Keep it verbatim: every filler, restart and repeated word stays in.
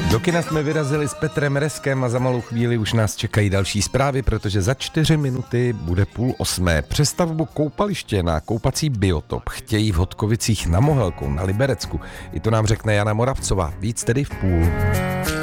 Do kina jsme vyrazili s Petrem Reskem a za malou chvíli už nás čekají další zprávy, protože za čtyři minuty bude půl osmé. Přestavbu koupaliště na koupací biotop chtějí v Hodkovicích na Mohelkou na Liberecku. I to nám řekne Jana Moravcová. Víc tedy v půl.